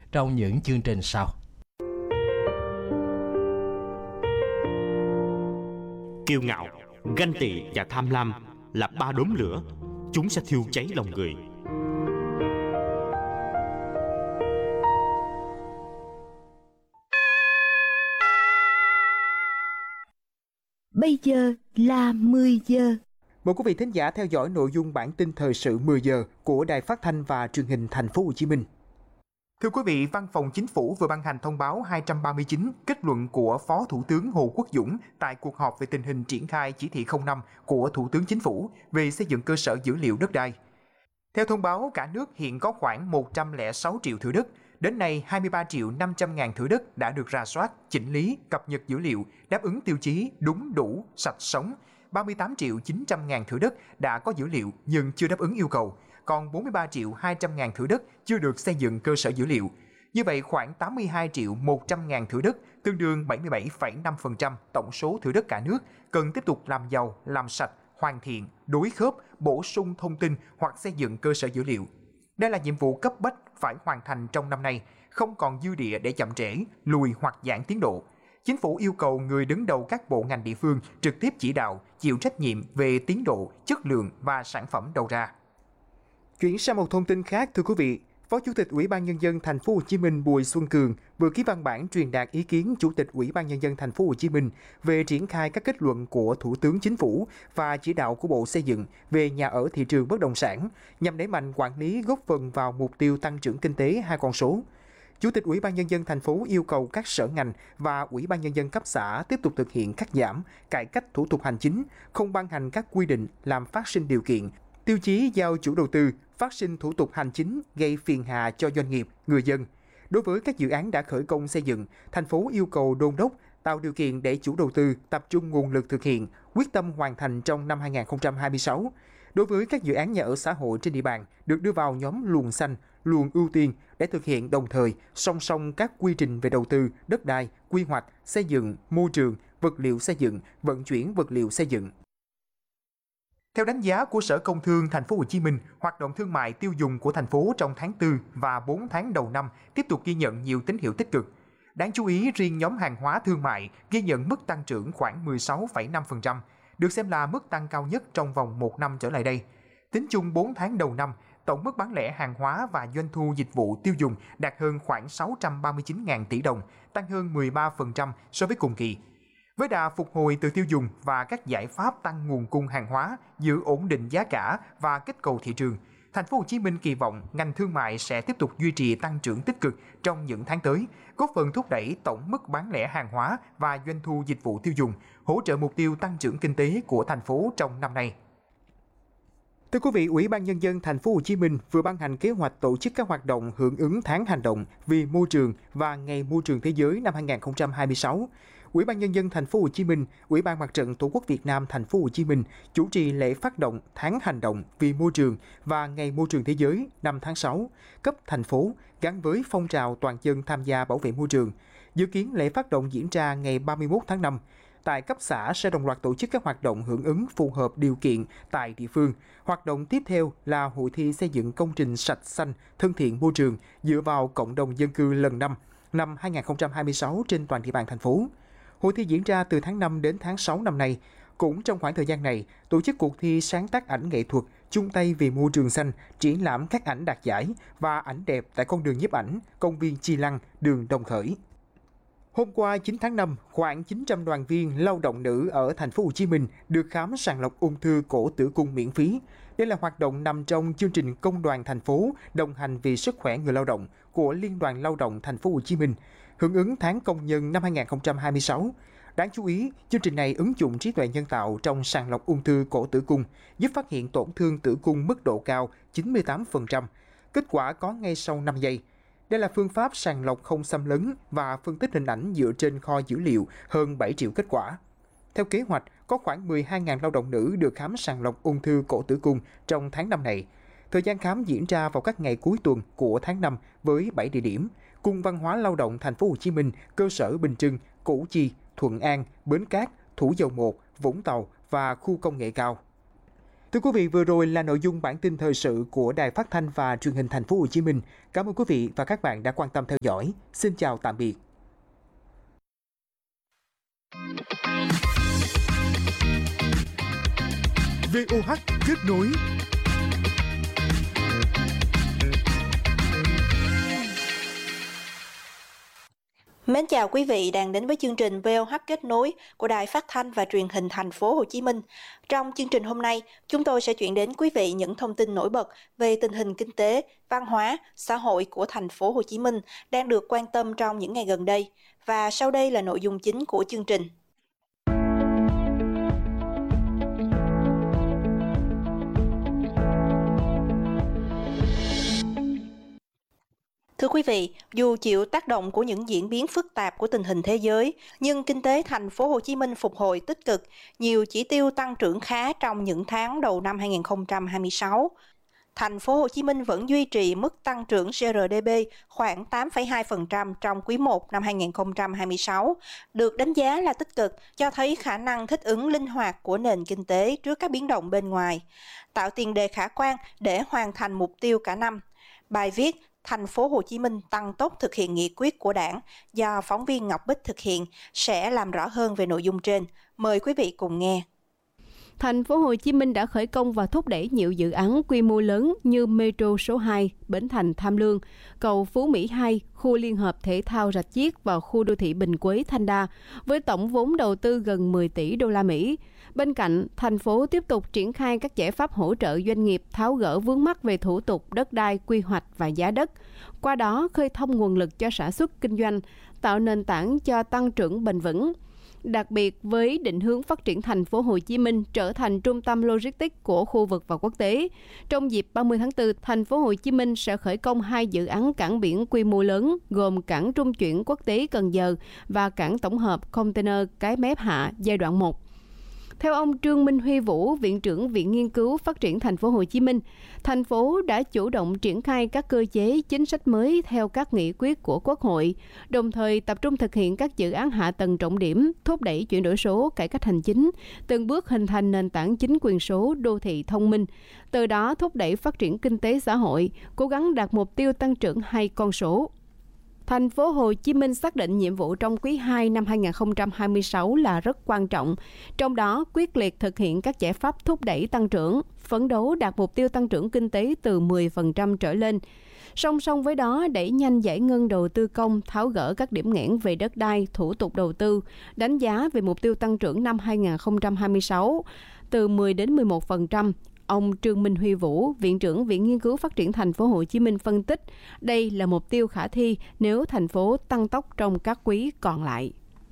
trong những chương trình sau. Kiêu ngạo, ganh tị và tham lam là ba đốm lửa, chúng sẽ thiêu cháy lòng người. Bây giờ là 10 giờ. Mời quý vị thính giả theo dõi nội dung bản tin thời sự 10 giờ của Đài Phát thanh và Truyền hình Thành phố Hồ Chí Minh. Thưa quý vị, Văn phòng Chính phủ vừa ban hành thông báo 239 kết luận của Phó Thủ tướng Hồ Quốc Dũng tại cuộc họp về tình hình triển khai chỉ thị 05 của Thủ tướng Chính phủ về xây dựng cơ sở dữ liệu đất đai. Theo thông báo, cả nước hiện có khoảng 106 triệu thửa đất. Đến nay, 23 triệu 500 ngàn thửa đất đã được rà soát, chỉnh lý, cập nhật dữ liệu, đáp ứng tiêu chí đúng, đủ, sạch, sống. 38 triệu 900 ngàn thửa đất đã có dữ liệu nhưng chưa đáp ứng yêu cầu, còn 43 triệu 200 ngàn thửa đất chưa được xây dựng cơ sở dữ liệu. Như vậy, khoảng 82 triệu 100 ngàn thửa đất, tương đương 77,5% tổng số thửa đất cả nước, cần tiếp tục làm giàu, làm sạch, hoàn thiện, đối khớp, bổ sung thông tin hoặc xây dựng cơ sở dữ liệu. Đây là nhiệm vụ cấp bách phải hoàn thành trong năm nay, không còn dư địa để chậm trễ, lùi hoặc giãn tiến độ. Chính phủ yêu cầu người đứng đầu các bộ ngành địa phương trực tiếp chỉ đạo, chịu trách nhiệm về tiến độ, chất lượng và sản phẩm đầu ra. Chuyển sang một thông tin khác, thưa quý vị, Phó Chủ tịch Ủy ban Nhân dân Thành phố Hồ Chí Minh Bùi Xuân Cường vừa ký văn bản truyền đạt ý kiến Chủ tịch Ủy ban Nhân dân Thành phố Hồ Chí Minh về triển khai các kết luận của Thủ tướng Chính phủ và chỉ đạo của Bộ Xây dựng về nhà ở thị trường bất động sản nhằm đẩy mạnh quản lý, góp phần vào mục tiêu tăng trưởng kinh tế hai con số. Chủ tịch Ủy ban Nhân dân thành phố yêu cầu các sở ngành và Ủy ban Nhân dân cấp xã tiếp tục thực hiện cắt giảm, cải cách thủ tục hành chính, không ban hành các quy định làm phát sinh điều kiện, tiêu chí giao chủ đầu tư, phát sinh thủ tục hành chính gây phiền hà cho doanh nghiệp, người dân. Đối với các dự án đã khởi công xây dựng, thành phố yêu cầu đôn đốc tạo điều kiện để chủ đầu tư tập trung nguồn lực thực hiện, quyết tâm hoàn thành trong năm 2026. Đối với các dự án nhà ở xã hội trên địa bàn được đưa vào nhóm luồng xanh, luồng ưu tiên để thực hiện đồng thời, song song các quy trình về đầu tư, đất đai, quy hoạch, xây dựng, môi trường, vật liệu xây dựng, vận chuyển vật liệu xây dựng. Theo đánh giá của Sở Công Thương Thành phố Hồ Chí Minh, hoạt động thương mại tiêu dùng của thành phố trong tháng 4 và 4 tháng đầu năm tiếp tục ghi nhận nhiều tín hiệu tích cực. Đáng chú ý, riêng nhóm hàng hóa thương mại ghi nhận mức tăng trưởng khoảng 16,5%, được xem là mức tăng cao nhất trong vòng 1 năm trở lại đây. Tính chung 4 tháng đầu năm, tổng mức bán lẻ hàng hóa và doanh thu dịch vụ tiêu dùng đạt hơn khoảng 639.000 tỷ đồng, tăng hơn 13% so với cùng kỳ. Với đà phục hồi từ tiêu dùng và các giải pháp tăng nguồn cung hàng hóa, giữ ổn định giá cả và kích cầu thị trường, Thành phố Hồ Chí Minh kỳ vọng ngành thương mại sẽ tiếp tục duy trì tăng trưởng tích cực trong những tháng tới, góp phần thúc đẩy tổng mức bán lẻ hàng hóa và doanh thu dịch vụ tiêu dùng, hỗ trợ mục tiêu tăng trưởng kinh tế của thành phố trong năm nay. Thưa quý vị, Ủy ban Nhân dân Thành phố Hồ Chí Minh vừa ban hành kế hoạch tổ chức các hoạt động hưởng ứng tháng hành động vì môi trường và Ngày Môi trường Thế giới năm 2026. Ủy ban Nhân dân Thành phố Hồ Chí Minh, Ủy ban Mặt trận Tổ quốc Việt Nam Thành phố Hồ Chí Minh chủ trì lễ phát động tháng hành động vì môi trường và Ngày Môi trường Thế giới năm tháng 6 cấp thành phố gắn với phong trào toàn dân tham gia bảo vệ môi trường. Dự kiến lễ phát động diễn ra ngày 31 tháng 5. Tại cấp xã sẽ đồng loạt tổ chức các hoạt động hưởng ứng phù hợp điều kiện tại địa phương. Hoạt động tiếp theo là hội thi xây dựng công trình sạch xanh, thân thiện môi trường dựa vào cộng đồng dân cư lần 5 năm 2026 trên toàn địa bàn thành phố. Hội thi diễn ra từ tháng 5 đến tháng 6 năm nay. Cũng trong khoảng thời gian này, tổ chức cuộc thi sáng tác ảnh nghệ thuật chung tay vì môi trường xanh, triển lãm các ảnh đạt giải và ảnh đẹp tại con đường nhiếp ảnh, công viên Chi Lăng, đường Đồng Khởi. Hôm qua 9 tháng 5, khoảng 900 đoàn viên lao động nữ ở Thành phố Hồ Chí Minh được khám sàng lọc ung thư cổ tử cung miễn phí. Đây là hoạt động nằm trong chương trình Công đoàn thành phố đồng hành vì sức khỏe người lao động của Liên đoàn Lao động Thành phố Hồ Chí Minh, hưởng ứng tháng công nhân năm 2026. Đáng chú ý, chương trình này ứng dụng trí tuệ nhân tạo trong sàng lọc ung thư cổ tử cung, giúp phát hiện tổn thương tử cung mức độ cao 98%. Kết quả có ngay sau 5 giây. Đây là phương pháp sàng lọc không xâm lấn và phân tích hình ảnh dựa trên kho dữ liệu hơn 7 triệu kết quả. Theo kế hoạch, có khoảng 12.000 lao động nữ được khám sàng lọc ung thư cổ tử cung trong tháng 5 này. Thời gian khám diễn ra vào các ngày cuối tuần của tháng 5 với 7 địa điểm: Cung Văn hóa Lao động Thành phố Hồ Chí Minh, cơ sở Bình Trưng, Củ Chi, Thuận An, Bến Cát, Thủ Dầu Một, Vũng Tàu và khu công nghệ cao. Thưa quý vị, vừa rồi là nội dung bản tin thời sự của Đài Phát thanh và Truyền hình Thành phố Hồ Chí Minh. Cảm ơn quý vị và các bạn đã quan tâm theo dõi. Xin chào tạm biệt. VOH kết nối. Mến chào quý vị đang đến với chương trình VOH kết nối của Đài Phát thanh và Truyền hình Thành phố Hồ Chí Minh. Trong chương trình hôm nay, chúng tôi sẽ chuyển đến quý vị những thông tin nổi bật về tình hình kinh tế, văn hóa, xã hội của Thành phố Hồ Chí Minh đang được quan tâm trong những ngày gần đây. Và sau đây là nội dung chính của chương trình. Thưa quý vị, dù chịu tác động của những diễn biến phức tạp của tình hình thế giới, nhưng kinh tế Thành phố Hồ Chí Minh phục hồi tích cực, nhiều chỉ tiêu tăng trưởng khá trong những tháng đầu năm 2026. Thành phố Hồ Chí Minh vẫn duy trì mức tăng trưởng GRDP khoảng 8,2% trong quý 1 năm 2026, được đánh giá là tích cực, cho thấy khả năng thích ứng linh hoạt của nền kinh tế trước các biến động bên ngoài, tạo tiền đề khả quan để hoàn thành mục tiêu cả năm. Bài viết Thành phố Hồ Chí Minh tăng tốc thực hiện nghị quyết của Đảng do phóng viên Ngọc Bích thực hiện sẽ làm rõ hơn về nội dung trên. Mời quý vị cùng nghe. Thành phố Hồ Chí Minh đã khởi công và thúc đẩy nhiều dự án quy mô lớn như Metro số 2, Bến Thành Tham Lương, cầu Phú Mỹ 2, khu liên hợp thể thao Rạch Chiếc và khu đô thị Bình Quế Thanh Đa, với tổng vốn đầu tư gần 10 tỷ đô la Mỹ. Bên cạnh, thành phố tiếp tục triển khai các giải pháp hỗ trợ doanh nghiệp tháo gỡ vướng mắc về thủ tục đất đai, quy hoạch và giá đất. Qua đó, khơi thông nguồn lực cho sản xuất kinh doanh, tạo nền tảng cho tăng trưởng bền vững. Đặc biệt với định hướng phát triển Thành phố Hồ Chí Minh trở thành trung tâm logistics của khu vực và quốc tế. Trong dịp 30 tháng 4, Thành phố Hồ Chí Minh sẽ khởi công 2 dự án cảng biển quy mô lớn gồm cảng trung chuyển quốc tế Cần Giờ và cảng tổng hợp container Cái Mép Hạ giai đoạn 1. Theo ông Trương Minh Huy Vũ, Viện trưởng Viện Nghiên cứu Phát triển Thành phố Hồ Chí Minh, thành phố đã chủ động triển khai các cơ chế chính sách mới theo các nghị quyết của Quốc hội, đồng thời tập trung thực hiện các dự án hạ tầng trọng điểm, thúc đẩy chuyển đổi số, cải cách hành chính, từng bước hình thành nền tảng chính quyền số, đô thị thông minh, từ đó thúc đẩy phát triển kinh tế xã hội, cố gắng đạt mục tiêu tăng trưởng 2 con số. Thành phố Hồ Chí Minh xác định nhiệm vụ trong quý 2 năm 2026 là rất quan trọng, trong đó quyết liệt thực hiện các giải pháp thúc đẩy tăng trưởng, phấn đấu đạt mục tiêu tăng trưởng kinh tế từ 10% trở lên. Song song với đó, đẩy nhanh giải ngân đầu tư công, tháo gỡ các điểm nghẽn về đất đai, thủ tục đầu tư, đánh giá về mục tiêu tăng trưởng năm 2026 từ 10 đến 11%. Ông Trương Minh Huy Vũ, Viện trưởng Viện Nghiên cứu Phát triển Thành phố Hồ Chí Minh phân tích, đây là mục tiêu khả thi nếu thành phố tăng tốc trong các quý còn lại.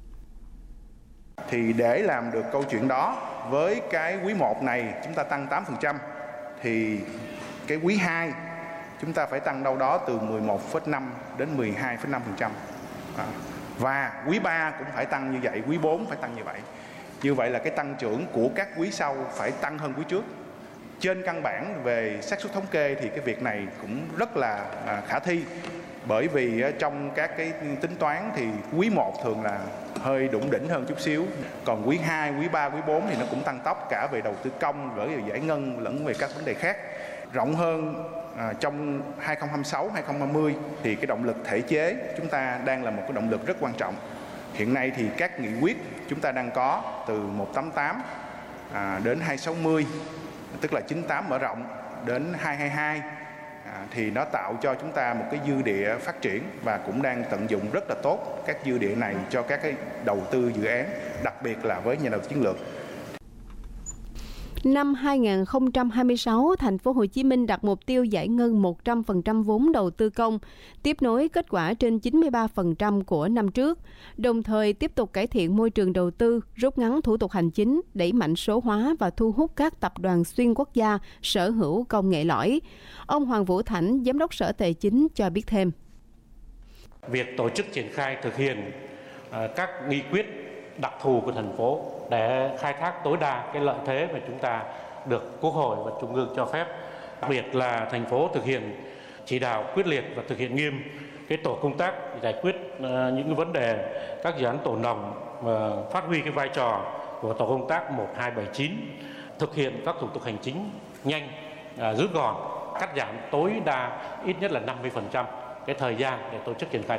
Thì để làm được câu chuyện đó, với cái quý 1 này chúng ta tăng 8%, thì cái quý 2 chúng ta phải tăng đâu đó từ 11,5 đến 12,5%. Và quý 3 cũng phải tăng như vậy, quý 4 phải tăng như vậy. Như vậy là cái tăng trưởng của các quý sau phải tăng hơn quý trước. Trên căn bản về xác suất thống kê thì cái việc này cũng rất là khả thi, bởi vì trong các cái tính toán thì quý 1 thường là hơi đụng đỉnh hơn chút xíu, còn quý 2, quý 3, quý 4 thì nó cũng tăng tốc cả về đầu tư công, về giải ngân lẫn về các vấn đề khác. Rộng hơn trong 2026, 2030 thì cái động lực thể chế chúng ta đang là một cái động lực rất quan trọng. Hiện nay thì các nghị quyết chúng ta đang có từ 188 đến 260, tức là 98 mở rộng đến 222, thì nó tạo cho chúng ta một cái dư địa phát triển và cũng đang tận dụng rất là tốt các dư địa này cho các cái đầu tư dự án, đặc biệt là với nhà đầu tư chiến lược. Năm 2026, Thành phố Hồ Chí Minh đặt mục tiêu giải ngân 100% vốn đầu tư công, tiếp nối kết quả trên 93% của năm trước, đồng thời tiếp tục cải thiện môi trường đầu tư, rút ngắn thủ tục hành chính, đẩy mạnh số hóa và thu hút các tập đoàn xuyên quốc gia sở hữu công nghệ lõi. Ông Hoàng Vũ Thảnh, Giám đốc Sở Tài chính cho biết thêm. Việc tổ chức triển khai thực hiện các nghị quyết đặc thù của thành phố để khai thác tối đa cái lợi thế mà chúng ta được Quốc hội và Trung ương cho phép. Đặc biệt là thành phố thực hiện chỉ đạo quyết liệt và thực hiện nghiêm cái tổ công tác giải quyết những cái vấn đề các dự án tồn đọng và phát huy cái vai trò của tổ công tác 1279, thực hiện các thủ tục hành chính nhanh, rút gọn, cắt giảm tối đa ít nhất là 50% cái thời gian để tổ chức triển khai.